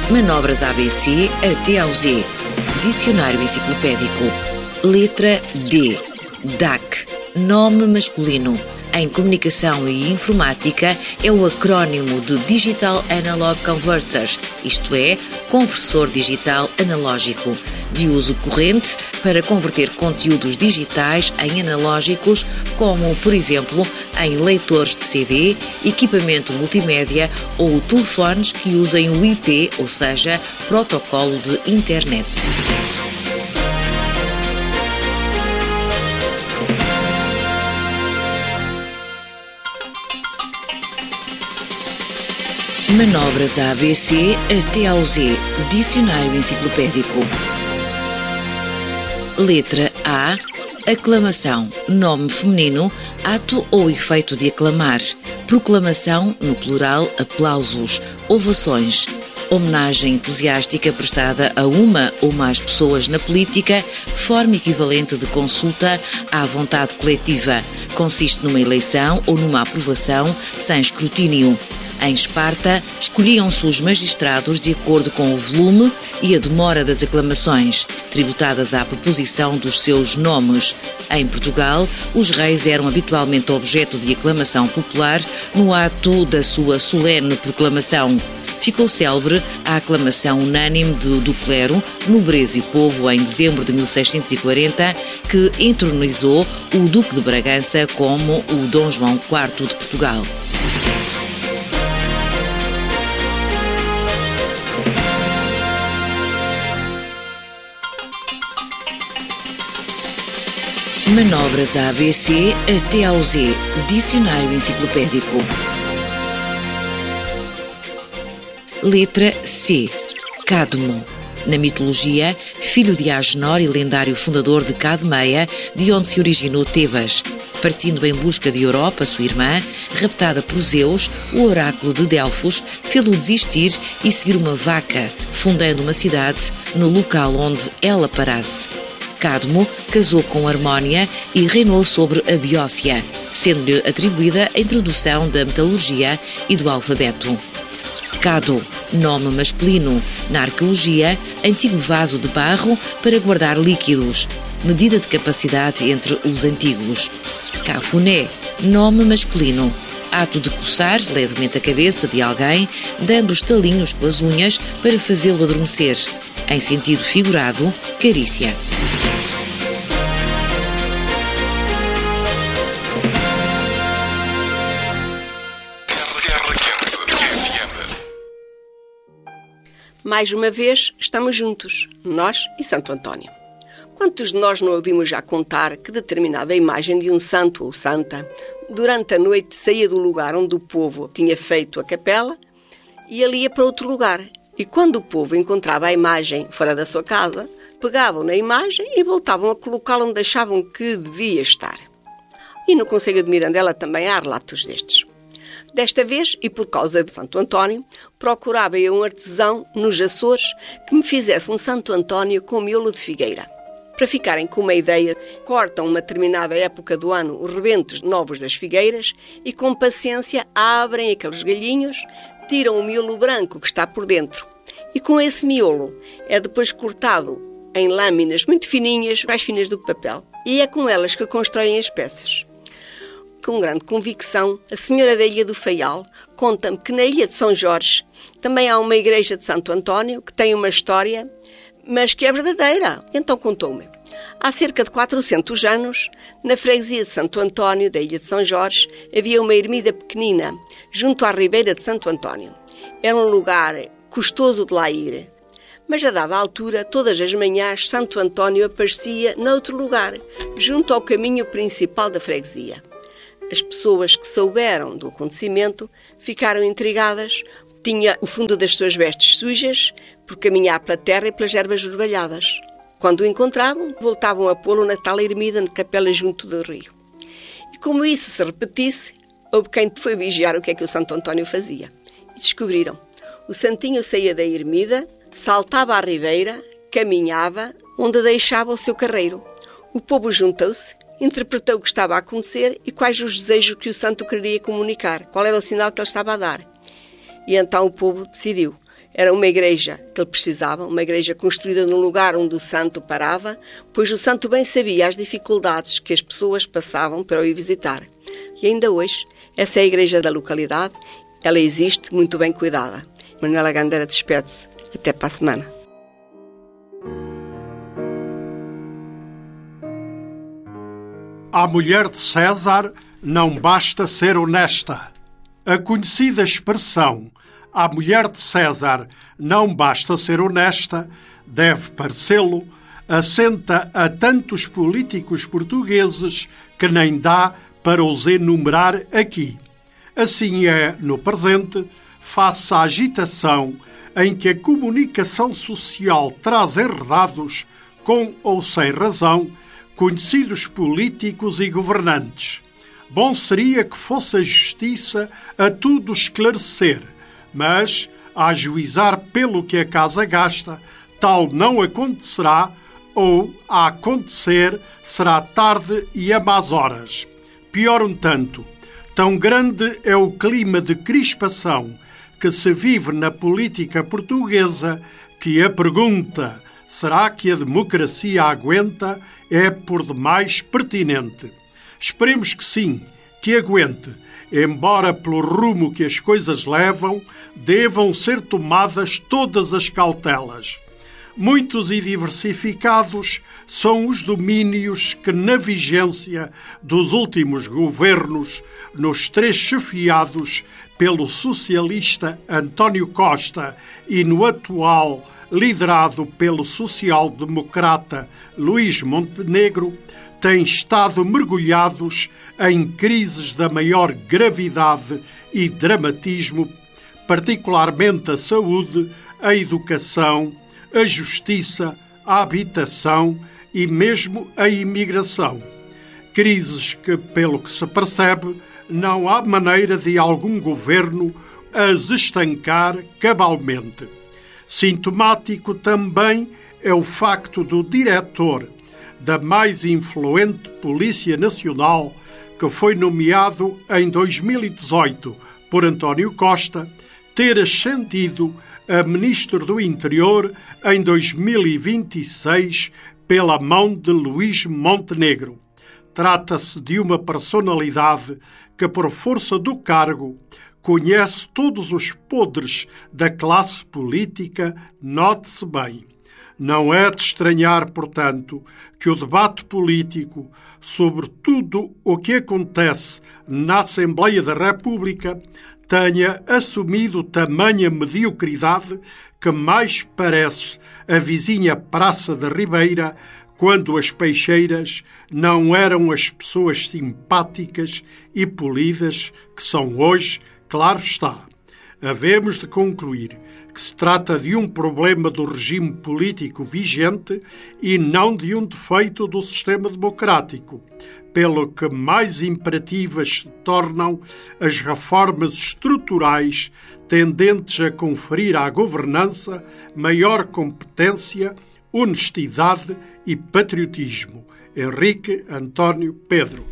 Manobras ABC até ao Z. Dicionário enciclopédico. Letra D. DAC. Nome masculino. Em comunicação e informática é o acrónimo de Digital Analog Converter, isto é, conversor digital analógico, de uso corrente para converter conteúdos digitais em analógicos, como, por exemplo, em leitores de CD, equipamento multimédia ou telefones que usem o IP, ou seja, protocolo de internet. Manobras ABC até ao Z. Dicionário enciclopédico. Letra A. Aclamação. Nome feminino, ato ou efeito de aclamar. Proclamação, no plural, aplausos, ovações. Homenagem entusiástica prestada a uma ou mais pessoas na política, forma equivalente de consulta à vontade coletiva. Consiste numa eleição ou numa aprovação sem escrutínio. Em Esparta, escolhiam-se os magistrados de acordo com o volume e a demora das aclamações, tributadas à proposição dos seus nomes. Em Portugal, os reis eram habitualmente objeto de aclamação popular no ato da sua solene proclamação. Ficou célebre a aclamação unânime do clero, nobreza e povo, em dezembro de 1640, que entronizou o Duque de Bragança como o Dom João IV de Portugal. Manobras ABC até ao Z. Dicionário enciclopédico. Letra C. Cadmo. Na mitologia, filho de Agenor e lendário fundador de Cadmeia, de onde se originou Tebas. Partindo em busca de Europa, sua irmã, raptada por Zeus, o oráculo de Delfos, fê-lo desistir e seguir uma vaca, fundando uma cidade no local onde ela parasse. Cadmo casou com Harmónia e reinou sobre a Beócia, sendo-lhe atribuída a introdução da metalurgia e do alfabeto. Cado, nome masculino. Na arqueologia, antigo vaso de barro para guardar líquidos, medida de capacidade entre os antigos. Cafuné, nome masculino. Ato de coçar levemente a cabeça de alguém, dando estalinhos com as unhas para fazê-lo adormecer. Em sentido figurado, carícia. Mais uma vez, estamos juntos, nós e Santo António. Quantos de nós não ouvimos já contar que determinada imagem de um santo ou santa, durante a noite saía do lugar onde o povo tinha feito a capela e ali ia para outro lugar. E quando o povo encontrava a imagem fora da sua casa, pegavam na imagem e voltavam a colocá-la onde achavam que devia estar. E no concelho de Mirandela também há relatos destes. Desta vez, e por causa de Santo António, procurava eu um artesão nos Açores que me fizesse um Santo António com miolo de figueira. Para ficarem com uma ideia, cortam uma determinada época do ano os rebentos novos das figueiras e, com paciência, abrem aqueles galhinhos, tiram o miolo branco que está por dentro. E com esse miolo é depois cortado em lâminas muito fininhas, mais finas do que papel. E é com elas que constroem as peças. Com grande convicção, a senhora da Ilha do Faial conta-me que na Ilha de São Jorge também há uma igreja de Santo António que tem uma história, mas que é verdadeira. Então contou-me. Há cerca de 400 anos, na freguesia de Santo António, da Ilha de São Jorge, havia uma ermida pequenina, junto à ribeira de Santo António. Era um lugar custoso de lá ir. Mas a dada altura, todas as manhãs, Santo António aparecia noutro lugar, junto ao caminho principal da freguesia. As pessoas que souberam do acontecimento ficaram intrigadas. Tinha o fundo das suas vestes sujas por caminhar pela terra e pelas ervas orvalhadas. Quando o encontravam, voltavam a pô-lo na tal ermida de capela junto do rio. E como isso se repetisse, houve quem foi vigiar o que é que o Santo António fazia. E descobriram. O santinho saía da ermida, saltava à ribeira, caminhava, onde deixava o seu carreiro. O povo juntou-se, interpretou o que estava a acontecer e quais os desejos que o santo queria comunicar, qual era o sinal que ele estava a dar. E então o povo decidiu, Era uma igreja que ele precisava, uma igreja construída num lugar onde o santo parava, pois o santo bem sabia as dificuldades que as pessoas passavam para o ir visitar. E ainda hoje, essa é a igreja da localidade, ela existe muito bem cuidada. Manuela Gandeira despede-se. Até para a semana. À mulher de César não basta ser honesta. A conhecida expressão "à mulher de César não basta ser honesta", deve parecê-lo, assenta a tantos políticos portugueses que nem dá para os enumerar aqui. Assim é no presente, face à agitação em que a comunicação social traz enredados, com ou sem razão, conhecidos políticos e governantes. Bom seria que fosse a justiça a tudo esclarecer, mas, a ajuizar pelo que a casa gasta, tal não acontecerá, ou, a acontecer, será tarde e a más horas. Pior um tanto, tão grande é o clima de crispação que se vive na política portuguesa que a pergunta "será que a democracia aguenta?" é por demais pertinente. Esperemos que sim, que aguente, embora pelo rumo que as coisas levam, devam ser tomadas todas as cautelas. Muitos e diversificados são os domínios que, na vigência dos últimos governos, nos 3 chefiados pelo socialista António Costa e no atual liderado pelo social-democrata Luís Montenegro, têm estado mergulhados em crises da maior gravidade e dramatismo, particularmente a saúde, a educação, a justiça, a habitação e mesmo a imigração. Crises que, pelo que se percebe, não há maneira de algum governo as estancar cabalmente. Sintomático também é o facto do diretor da mais influente Polícia Nacional, que foi nomeado em 2018 por António Costa, ter ascendido a Ministro do Interior em 2026 pela mão de Luís Montenegro. Trata-se de uma personalidade que, por força do cargo, conhece todos os podres da classe política, note-se bem. Não é de estranhar, portanto, que o debate político sobre tudo o que acontece na Assembleia da República tenha assumido tamanha mediocridade que mais parece a vizinha Praça da Ribeira, quando as peixeiras não eram as pessoas simpáticas e polidas que são hoje, claro está. Havemos de concluir que se trata de um problema do regime político vigente e não de um defeito do sistema democrático, pelo que mais imperativas se tornam as reformas estruturais tendentes a conferir à governança maior competência, honestidade e patriotismo. Henrique António Pedro.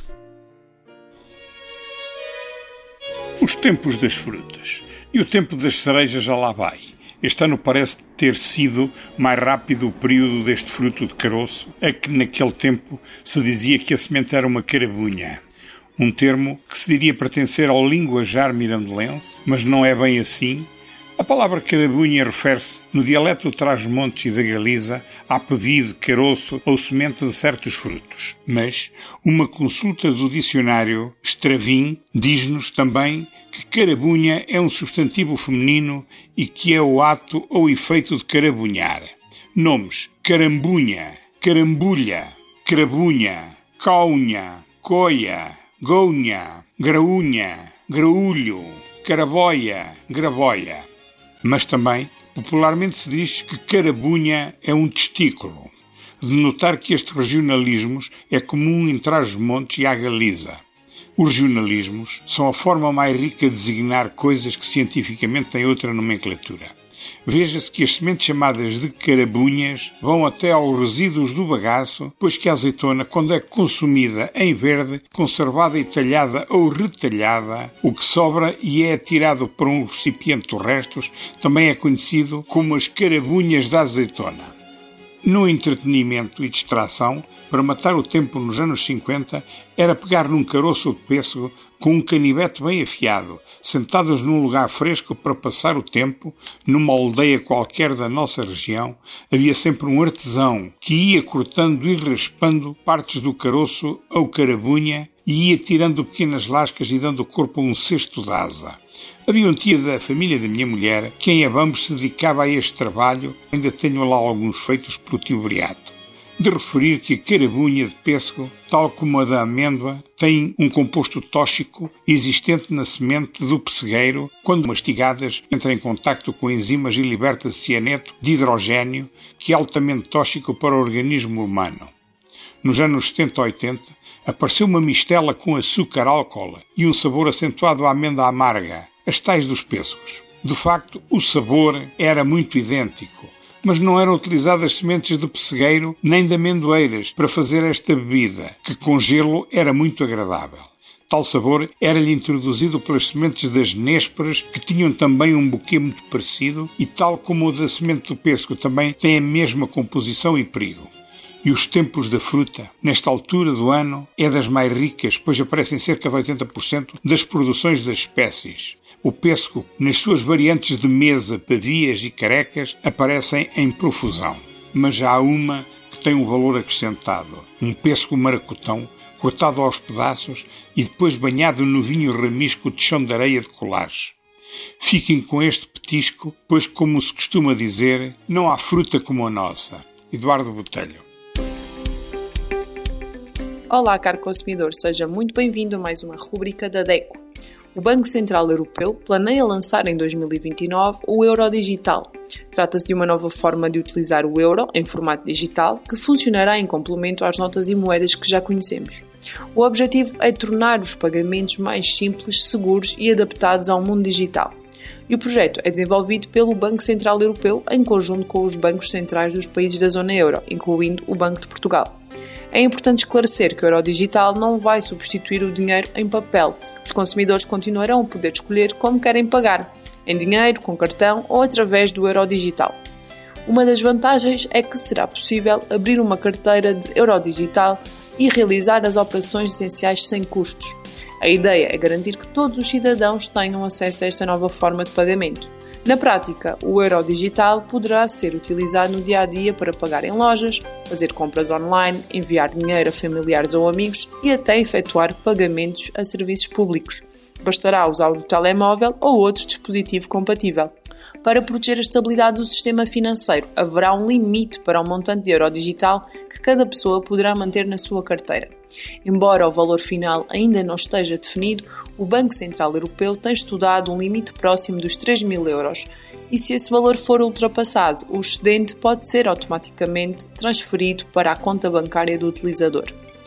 Os tempos das frutas e o tempo das cerejas já lá vai. Este ano parece ter sido mais rápido o período deste fruto de caroço, a que naquele tempo se dizia que a semente era uma carabunha. Um termo que se diria pertencer ao linguajar mirandelense, mas não é bem assim. A palavra carabunha refere-se, no dialeto de Trás-os-Montes e da Galiza, à pebide, caroço ou semente de certos frutos. Mas uma consulta do dicionário Stravin diz-nos também que carabunha é um substantivo feminino e que é o ato ou efeito de carabunhar. Nomes: carambunha, carambulha, crabunha, caunha, coia, gounha, graunha, graulho, caraboia, graboia. Mas também, popularmente se diz que carabunha é um testículo. De notar que estes regionalismos é comum em Trás-os-Montes e à Galiza. Os regionalismos são a forma mais rica de designar coisas que cientificamente têm outra nomenclatura. Veja-se que as sementes chamadas de carabunhas vão até aos resíduos do bagaço, pois que a azeitona, quando é consumida em verde, conservada e talhada ou retalhada, o que sobra e é atirado para um recipiente dos restos, também é conhecido como as carabunhas da azeitona. No entretenimento e distração, para matar o tempo nos anos 50, era pegar num caroço de pêssego com um canivete bem afiado, sentados num lugar fresco para passar o tempo, numa aldeia qualquer da nossa região, havia sempre um artesão que ia cortando e raspando partes do caroço ou carabunha e ia tirando pequenas lascas e dando corpo a um cesto de asa. Havia um tio da família da minha mulher que em Abamos se dedicava a este trabalho, ainda tenho lá alguns feitos pelo tio Beato. De referir que a carabunha de pêssego, tal como a da amêndoa, tem um composto tóxico existente na semente do pessegueiro, quando mastigadas entra em contacto com enzimas e liberta-se cianeto de hidrogênio, que é altamente tóxico para o organismo humano. Nos anos 70 e 80, apareceu uma mistela com açúcar álcool e um sabor acentuado à amêndoa amarga, as tais dos pêssegos. De facto, o sabor era muito idêntico, mas não eram utilizadas sementes de pessegueiro nem de amendoeiras para fazer esta bebida, que com gelo era muito agradável. Tal sabor era-lhe introduzido pelas sementes das nésperas, que tinham também um buquê muito parecido, e tal como o da semente do pêssego também tem a mesma composição e perigo. E os tempos da fruta, nesta altura do ano, é das mais ricas, pois aparecem cerca de 80% das produções das espécies. O pêssego, nas suas variantes de mesa, padias e carecas, aparecem em profusão. Mas já há uma que tem um valor acrescentado. Um pêssego maracutão, cortado aos pedaços e depois banhado no vinho ramisco de chão de areia de Colage. Fiquem com este petisco, pois, como se costuma dizer, não há fruta como a nossa. Eduardo Botelho. Olá, caro consumidor, seja muito bem-vindo a mais uma rúbrica da DECO. O Banco Central Europeu planeia lançar em 2029 o euro digital. Trata-se de uma nova forma de utilizar o euro em formato digital que funcionará em complemento às notas e moedas que já conhecemos. O objetivo é tornar os pagamentos mais simples, seguros e adaptados ao mundo digital. E o projeto é desenvolvido pelo Banco Central Europeu em conjunto com os bancos centrais dos países da zona euro, incluindo o Banco de Portugal. É importante esclarecer que o euro digital não vai substituir o dinheiro em papel. Os consumidores continuarão a poder escolher como querem pagar, em dinheiro, com cartão ou através do euro digital. Uma das vantagens é que será possível abrir uma carteira de euro digital e realizar as operações essenciais sem custos. A ideia é garantir que todos os cidadãos tenham acesso a esta nova forma de pagamento. Na prática, o euro digital poderá ser utilizado no dia-a-dia para pagar em lojas, fazer compras online, enviar dinheiro a familiares ou amigos e até efetuar pagamentos a serviços públicos. Bastará usar o telemóvel ou outro dispositivo compatível. Para proteger a estabilidade do sistema financeiro, haverá um limite para o montante de euro digital que cada pessoa poderá manter na sua carteira. Embora o valor final ainda não esteja definido, o Banco Central Europeu tem estudado um limite próximo dos 3.000 euros e se esse valor for ultrapassado, o excedente pode ser automaticamente transferido para a conta bancária do utilizador.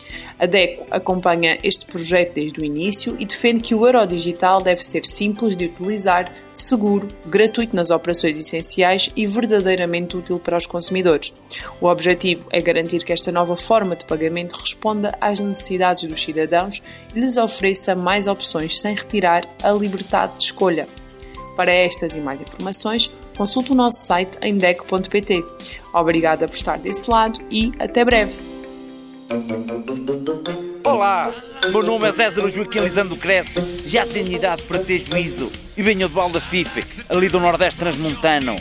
A DECO acompanha este projeto desde o início e defende que o euro digital deve ser simples de utilizar, seguro, gratuito nas operações essenciais e verdadeiramente útil para os consumidores. O objetivo é garantir que esta nova forma de pagamento responda às necessidades dos cidadãos e lhes ofereça mais opções sem retirar a liberdade de escolha. Para estas e mais informações, consulte o nosso site em deco.pt. Obrigada por estar desse lado e até breve! Olá, meu nome é César Joaquim Lisandro Cresce, já tenho idade para ter juízo e venho de Valdafife, ali do Nordeste Transmontano.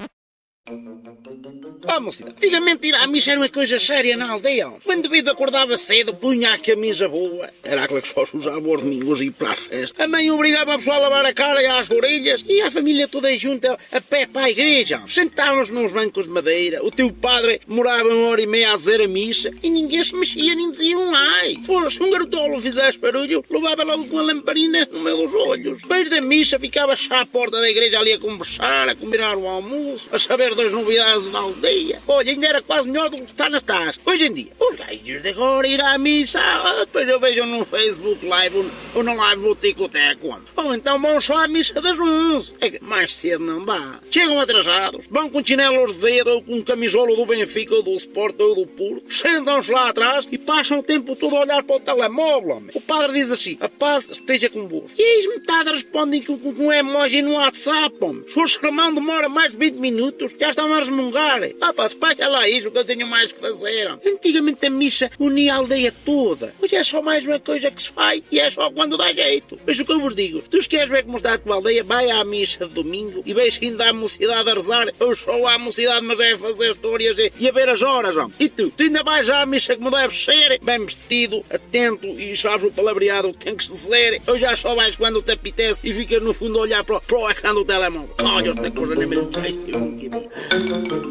Mocidade, antigamente ir à missa era uma coisa séria na aldeia. O indivíduo acordava cedo, punha a camisa boa, era aquela que só se usava aos domingos e para a festa. A mãe obrigava a pessoa a lavar a cara e as orelhas e a família toda junta a pé para a igreja. Sentávamos nos bancos de madeira, o teu padre morava 1h30 a dizer a missa e ninguém se mexia nem dizia um ai. Se um garotolo fizesse barulho, levava logo com a lamparina no meio dos olhos. Depois da missa ficava já à porta da igreja ali a conversar, a combinar o almoço, a saber das novidades da aldeia. dia. Olha, ainda era quase melhor do que está nas taças. Hoje em dia, os gajos de agora ir à missa, depois eu vejo no Facebook Live ou no Live Boticoteco. Ou então vão só à missa das 11. É que mais cedo não dá. Chegam atrasados, vão com chinelos de dedo ou com camisolo do Benfica ou do Sport ou do Porto, sentam-se lá atrás e passam o tempo todo a olhar para o telemóvel. Homem. O padre diz assim, a paz esteja convosco. E eis metade respondem com um emoji no WhatsApp. Homem. Se o sermão demora mais de 20 minutos, já estão a resmungar. Espalha lá isso que eu tenho mais que fazer. Antigamente a missa unia a aldeia toda. Hoje é só mais uma coisa que se faz e é só quando dá jeito. Mas o que eu vos digo, tu se queres ver como está a tua aldeia, vai à missa de domingo e vejo ainda a mocidade a rezar, ou só à mocidade, mas é a fazer histórias e a ver as horas. Homem. E tu ainda vais à missa como deve ser, bem vestido, atento e sabes o palavreado que tem que se dizer. Ou já só vais quando te apetece e ficas no fundo a olhar para o ecrã do telemóvel. Olha, outra coisa nem me